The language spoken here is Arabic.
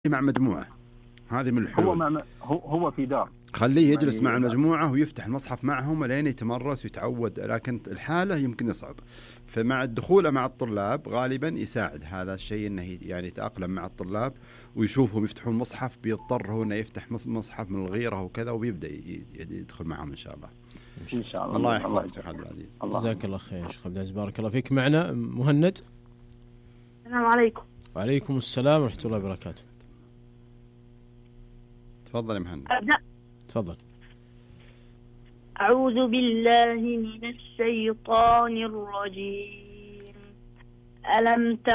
مع مجموعة، هذه من الحلول. هو في دار، خليه يجلس مع المجموعة ويفتح المصحف معهم لين يتمرس ويتعود، لكن الحالة يمكن يصعب. فمع الدخول مع الطلاب غالبا يساعد هذا الشيء انه يعني يتأقلم مع الطلاب ويشوفهم يفتحون مصحف، بيضطر هو انه يفتح مصحف من الغيرة وكذا، وبيبدأ يدخل معهم ان شاء الله. ان شاء الله. الله يحفظك شيخ عبد العزيز. جزاك الله خير شيخ عبد العزيز، بارك الله فيك. معنا مهند. السلام عليكم. وعليكم السلام ورحمة الله وبركاته. تفضل يا مهند. تفضل. أعوذ بالله من الشيطان الرجيم. ألم